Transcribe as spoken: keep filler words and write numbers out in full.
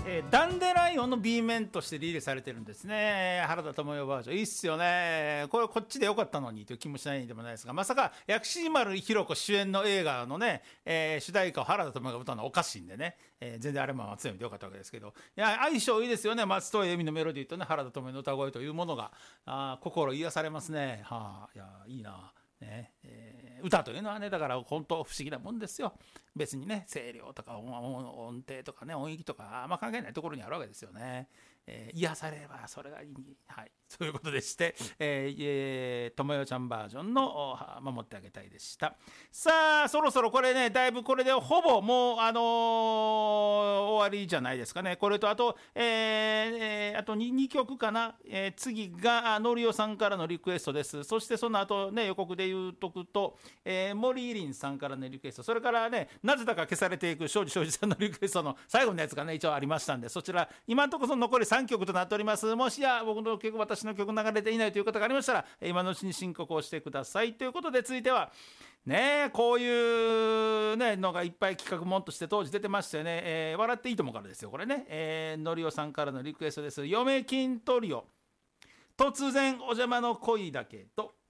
えー、ダンデライオンの B 面としてリリースされてるんですね。原田知世バージョンいいっすよね。これこっちでよかったのにという気もしないでもないですが、まさか薬師丸ひろ子主演の映画のね、えー、主題歌を原田知世が歌うのはおかしいんでね、えー、全然あれも松任谷でよかったわけですけど、いや相性いいですよね。松任谷由実のメロディーとね原田知世の歌声というものがあ心癒されますね。はあ、いやいいな。ねえー、歌というのはねだから本当不思議なもんですよ。別にね声量とか 音, 音程とかね音域とかあんま関係ないところにあるわけですよね。えー、癒されればそれがいい、はい、そういうことでして、えーえー、ともよちゃんバージョンの守ってあげたいでした。さあそろそろこれねだいぶこれでほぼもうあのー、終わりじゃないですかね。これとあと、えー、あと 2, にきょくかな、えー、次がのりおさんからのリクエストです。そしてその後ね予告で言うとくと、えー、森林さんからのリクエスト、それからねなぜだか消されていく庄司庄司さんのリクエストの最後のやつがね一応ありましたんで、そちら今のところその残りさんきょくとなっております。もしや僕の曲私の曲流れていないという方がありましたら今のうちに申告をしてくださいということで、続いてはねこういうねのがいっぱい企画もんとして当時出てましたよね。えー、笑っていいともからですよこれね、えー、のりおさんからのリクエストです。嫁金トリオ突然お邪魔の恋だけど。